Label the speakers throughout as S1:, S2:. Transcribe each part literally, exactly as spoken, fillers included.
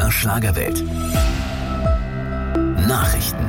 S1: der Schlagerwelt. Nachrichten.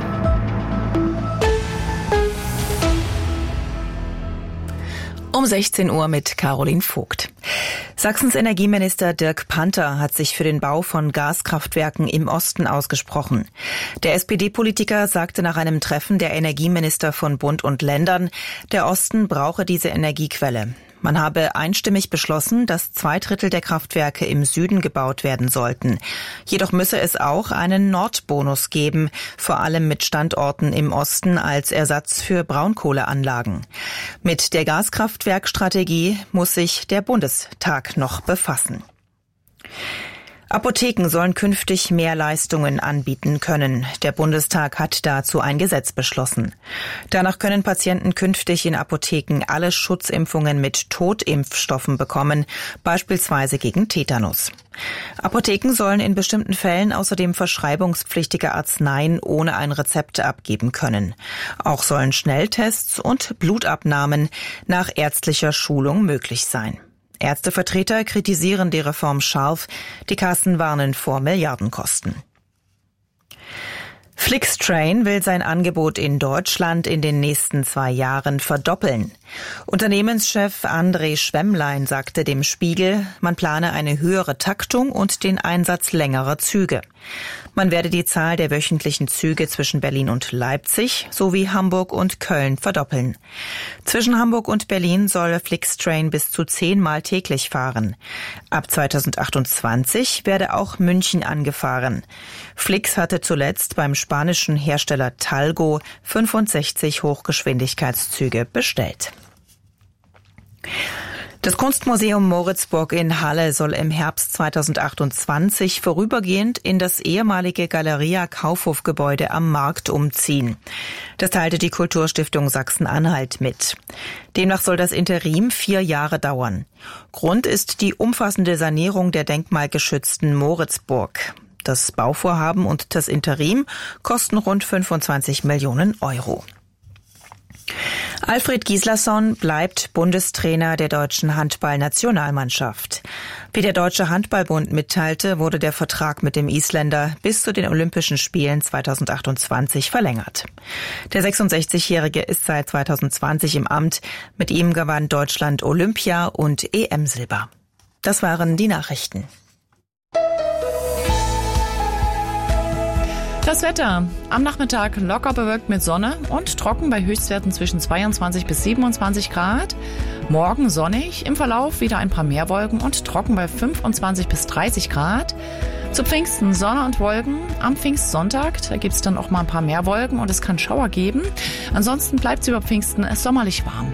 S2: Um sechzehn Uhr mit Caroline Vogt. Sachsens Energieminister Dirk Panther hat sich für den Bau von Gaskraftwerken im Osten ausgesprochen. Der S P D-Politiker sagte nach einem Treffen der Energieminister von Bund und Ländern, der Osten brauche diese Energiequelle. Man habe einstimmig beschlossen, dass zwei Drittel der Kraftwerke im Süden gebaut werden sollten. Jedoch müsse es auch einen Nordbonus geben, vor allem mit Standorten im Osten als Ersatz für Braunkohleanlagen. Mit der Gaskraftwerkstrategie muss sich der Bundestag noch befassen. Apotheken sollen künftig mehr Leistungen anbieten können. Der Bundestag hat dazu ein Gesetz beschlossen. Danach können Patienten künftig in Apotheken alle Schutzimpfungen mit Totimpfstoffen bekommen, beispielsweise gegen Tetanus. Apotheken sollen in bestimmten Fällen außerdem verschreibungspflichtige Arzneien ohne ein Rezept abgeben können. Auch sollen Schnelltests und Blutabnahmen nach ärztlicher Schulung möglich sein. Ärztevertreter kritisieren die Reform scharf, die Kassen warnen vor Milliardenkosten. Flixtrain will sein Angebot in Deutschland in den nächsten zwei Jahren verdoppeln. Unternehmenschef André Schwemmlein sagte dem Spiegel, man plane eine höhere Taktung und den Einsatz längerer Züge. Man werde die Zahl der wöchentlichen Züge zwischen Berlin und Leipzig sowie Hamburg und Köln verdoppeln. Zwischen Hamburg und Berlin soll Flixtrain bis zu zehnmal täglich fahren. Ab zweitausendachtundzwanzig werde auch München angefahren. Flix hatte zuletzt beim spanischen Hersteller Talgo fünfundsechzig Hochgeschwindigkeitszüge bestellt. Das Kunstmuseum Moritzburg in Halle soll im Herbst zweitausendachtundzwanzig vorübergehend in das ehemalige Galeria Kaufhof-Gebäude am Markt umziehen. Das teilte die Kulturstiftung Sachsen-Anhalt mit. Demnach soll das Interim vier Jahre dauern. Grund ist die umfassende Sanierung der denkmalgeschützten Moritzburg. Das Bauvorhaben und das Interim kosten rund fünfundzwanzig Millionen Euro. Alfred Gislason bleibt Bundestrainer der deutschen Handball-Nationalmannschaft. Wie der Deutsche Handballbund mitteilte, wurde der Vertrag mit dem Isländer bis zu den Olympischen Spielen zweitausendachtundzwanzig verlängert. Der sechsundsechzigjährige ist seit zweitausendzwanzig im Amt. Mit ihm gewann Deutschland Olympia und E M-Silber. Das waren die Nachrichten.
S3: Das Wetter. Am Nachmittag locker bewölkt mit Sonne und trocken bei Höchstwerten zwischen zweiundzwanzig bis siebenundzwanzig Grad. Morgen sonnig, im Verlauf wieder ein paar mehr Wolken und trocken bei fünfundzwanzig bis dreißig Grad. Zu Pfingsten Sonne und Wolken. Am Pfingstsonntag, da gibt es dann auch mal ein paar mehr Wolken und es kann Schauer geben. Ansonsten bleibt es über Pfingsten sommerlich warm.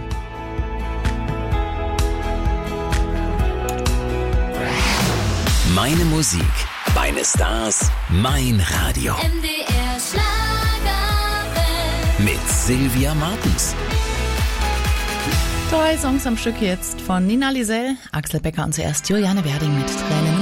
S1: Meine Musik, meine Stars, mein Radio.
S4: M D R Schlagerwelt.
S1: Mit Sylvia Martens.
S3: Drei Songs am Stück jetzt von Nina Lisel, Axel Becker und zuerst Juliane Werding mit Tränen.